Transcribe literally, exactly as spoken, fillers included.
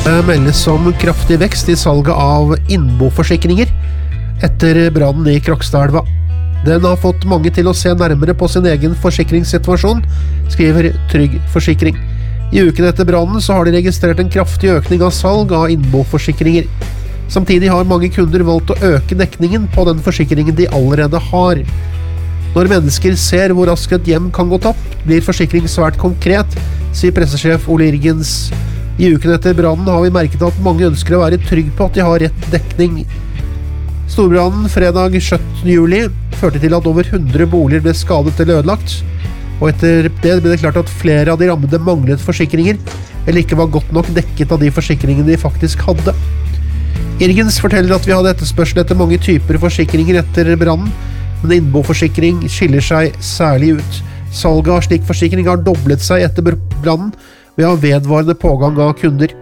Det meldes om kraftig vekst i salget av innboforsikringer etter brannen i Krokstadelva. Den har fått mange til å se nærmere på sin egen forsikringssituasjon, skriver Trygg Forsikring. I uken etter brannen så har de registrert en kraftig økning av salg av innboforsikringer. Samtidig har mange kunder valgt å øke dekningen på den forsikringen de allerede har. Når mennesker ser hvor raskt et hjem kan gå tapt, blir forsikring svært konkret, sier pressesjef Ole Irgens. I uken etter brannen har vi merket at mange ønsker å være trygg på at de har rett dekning. Storbrannen fredag syttende juli førte til at over hundre boliger ble skadet eller ødelagt, og etter det ble det klart at flere av de rammede manglet forsikringer, eller ikke var godt nok dekket av de forsikringene de faktisk hadde. Irgens forteller at vi hadde etterspørsel etter mange typer forsikringer etter brannen, men innboforsikring skiller seg særlig ut. Salget av slik forsikring har doblet seg etter brannen ved å ha vedvarende pågang av kunder.